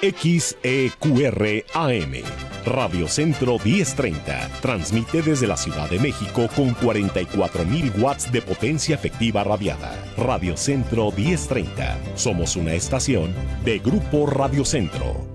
XEQR-AM, Radio Centro 1030, transmite desde la Ciudad de México con 44.000 watts de potencia efectiva radiada. Radio Centro 1030, somos una estación de Grupo Radio Centro.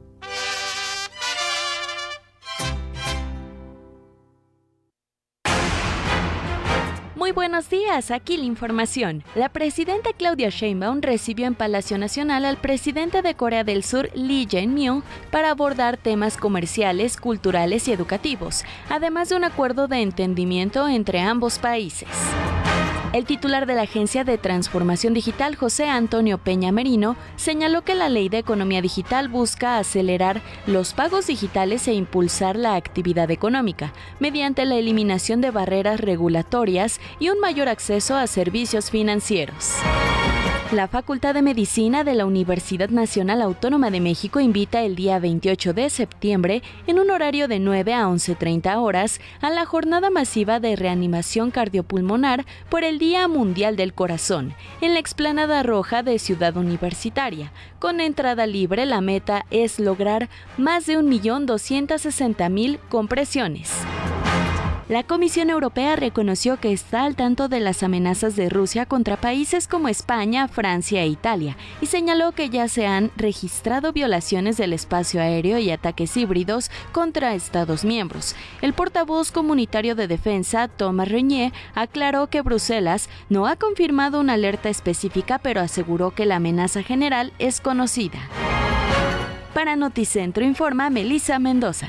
Muy buenos días, aquí la información. La presidenta Claudia Sheinbaum recibió en Palacio Nacional al presidente de Corea del Sur, Lee Jae-myung, para abordar temas comerciales, culturales y educativos, además de un acuerdo de entendimiento entre ambos países. El titular de la Agencia de Transformación Digital, José Antonio Peña Merino, señaló que la Ley de Economía Digital busca acelerar los pagos digitales e impulsar la actividad económica, mediante la eliminación de barreras regulatorias y un mayor acceso a servicios financieros. La Facultad de Medicina de la Universidad Nacional Autónoma de México invita el día 28 de septiembre, en un horario de 9 a 11:30 horas, a la jornada masiva de reanimación cardiopulmonar por el Día Mundial del Corazón, en la Explanada Roja de Ciudad Universitaria. Con entrada libre, la meta es lograr más de 1.260.000 compresiones. La Comisión Europea reconoció que está al tanto de las amenazas de Rusia contra países como España, Francia e Italia, y señaló que ya se han registrado violaciones del espacio aéreo y ataques híbridos contra Estados miembros. El portavoz comunitario de defensa, Thomas Renier, aclaró que Bruselas no ha confirmado una alerta específica, pero aseguró que la amenaza general es conocida. Para Noticentro informa Melissa Mendoza.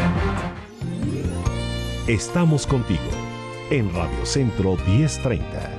Estamos contigo en Radio Centro 1030.